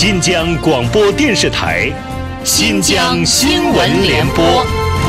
新疆广播电视台新疆新闻联播。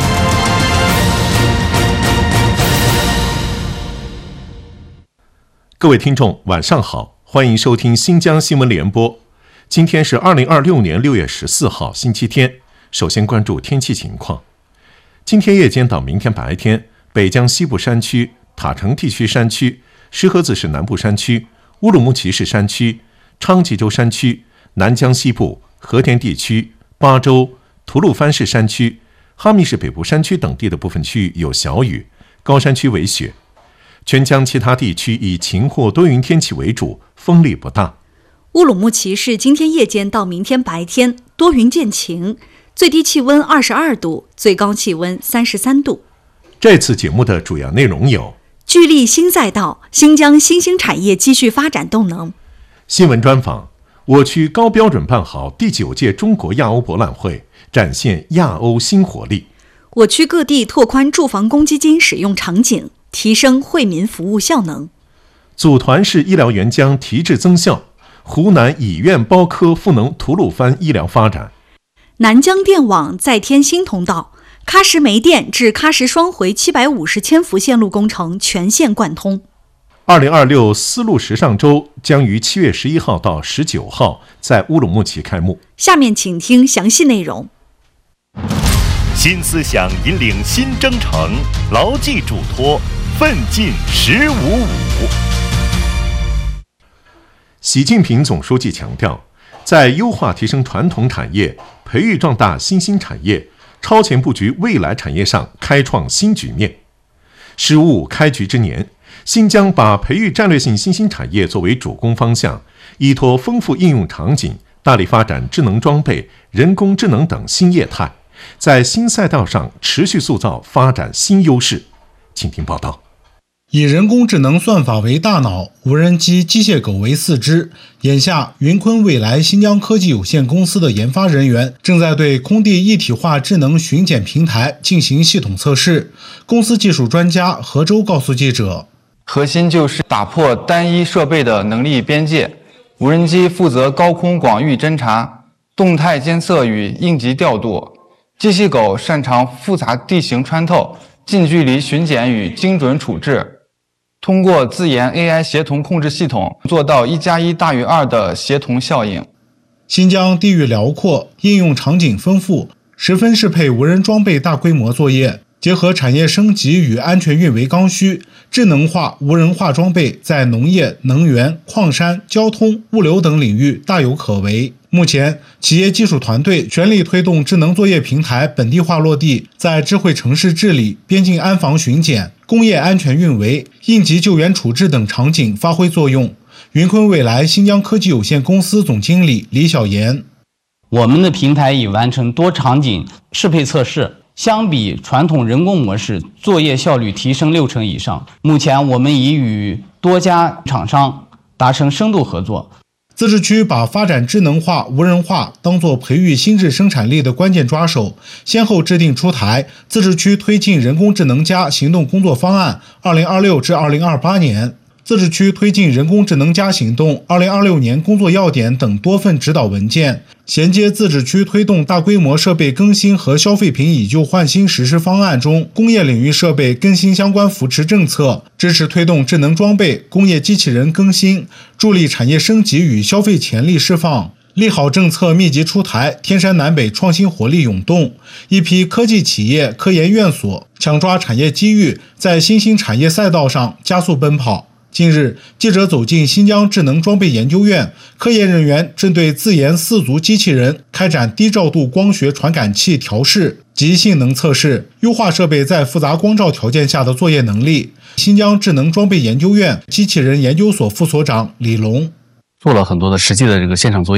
各位听众晚上好，欢迎收听新疆新闻联播。今天是2026年6月14号星期天。首先关注天气情况。今天夜间到明天白天，北疆西部山区、塔城地区山区、石河子市南部山区、乌鲁木齐市山区、昌吉州山区、南疆西部、和田地区、巴州、吐鲁番市山区、哈密市北部山区等地的部分区域有小雨，高山区为雪。全疆其他地区以晴或多云天气为主，风力不大。 乌鲁木齐市今天夜间到明天白天多云见晴，最低气温22度，最高气温33度。 这次节目的主要内容有： 聚力新赛道，新疆新兴产业继续发展动能； 新闻专访，我区高标准办好第9届中国亚欧博览会，展现亚欧新活力； 我区各地拓宽住房公积金使用场景，提升惠民服务效能；组团式医疗援疆提质增效，湖南以院包科赋能吐鲁番医疗发展；南疆电网再添新通道，喀什煤电至喀什双回750千伏线路工程全线贯通。2026丝路时尚周将于7月11号到19号在乌鲁木齐开幕。下面请听详细内容。 新思想引领新征程，牢记嘱托，奋进1055。 习近平总书记强调，在优化提升传统产业、培育壮大新兴产业、超前布局未来产业上开创新局面。15开局之年，新疆把培育战略性新兴产业作为主攻方向，依托丰富应用场景，大力发展智能装备、人工智能等新业态，在新赛道上持续塑造发展新优势。请听报道。 以人工智能算法为大脑，无人机、机械狗为四肢。眼下，云坤未来新疆科技有限公司的研发人员正在对空地一体化智能巡检平台进行系统测试。公司技术专家何周告诉记者， 核心就是打破单一设备的能力边界。无人机负责高空广域侦察、动态监测与应急调度，机器狗擅长复杂地形穿透、近距离巡检与精准处置。通过自研 AI 协同控制系统，做到1+1大于2的协同效应。 新疆地域辽阔，应用场景丰富，十分适配无人装备大规模作业。结合产业升级与安全运维刚需，智能化、无人化装备在农业、能源、矿山、交通、物流等领域大有可为。目前，企业技术团队全力推动智能作业平台本地化落地，在智慧城市治理、边境安防巡检、工业安全运维、应急救援处置等场景发挥作用。云坤未来新疆科技有限公司总经理李小岩： 我们的平台已完成多场景适配测试，相比传统人工模式，作业效率提升60%以上。目前我们已与多家厂商达成深度合作。 自治区把发展智能化、无人化当作培育新质生产力的关键抓手，先后制定出台自治区推进人工智能+行动工作方案2026至2028年、自治区推进人工智能+行动2026年工作要点等多份指导文件，衔接自治区推动大规模设备更新和消费品以旧换新实施方案中工业领域设备更新相关扶持政策，支持推动智能装备、工业机器人更新，助力产业升级与消费潜力释放。利好政策密集出台，天山南北创新活力涌动，一批科技企业、科研院所抢抓产业机遇，在新兴产业赛道上加速奔跑。近日，记者走进新疆智能装备研究院，科研人员针对自研4足机器人开展低照度光学传感器调试及性能测试，优化设备在复杂光照条件下的作业能力。新疆智能装备研究院机器人研究所副所长李龙： 做了很多的实际的这个现场作业。